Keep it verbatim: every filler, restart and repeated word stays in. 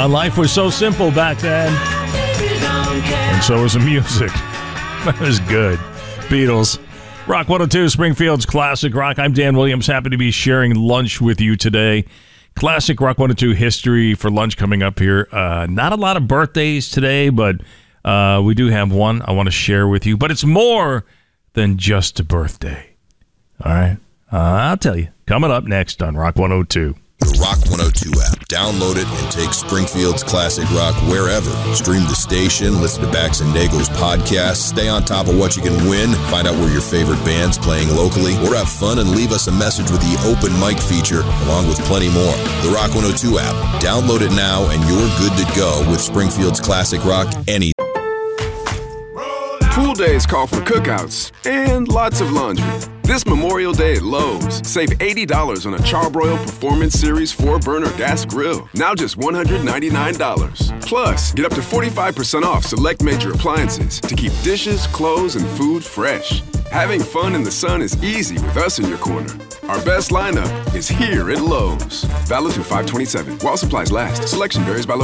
life was so simple back then. And so was the music. That was good. Beatles. Rock one oh two, Springfield's Classic Rock. I'm Dan Williams. Happy to be sharing lunch with you today. Classic Rock one oh two history for lunch coming up here. Uh, not a lot of birthdays today, but uh, we do have one I want to share with you. But it's more than just a birthday. All right? Uh, I'll tell you. Coming up next on Rock one oh two. The Rock one oh two app. Download it and take Springfield's Classic Rock wherever. Stream the station, listen to Bax and Dago's podcast, stay on top of what you can win, find out where your favorite band's playing locally, or have fun and leave us a message with the open mic feature, along with plenty more. The Rock one oh two app. Download it now and you're good to go with Springfield's Classic Rock any. Pool days call for cookouts and lots of laundry. This Memorial Day at Lowe's, save eighty dollars on a Charbroil Performance Series four burner gas grill. Now just one hundred ninety-nine dollars. Plus, get up to forty-five percent off select major appliances to keep dishes, clothes, and food fresh. Having fun in the sun is easy with us in your corner. Our best lineup is here at Lowe's. Valid through five twenty-seven. While supplies last. Selection varies by location.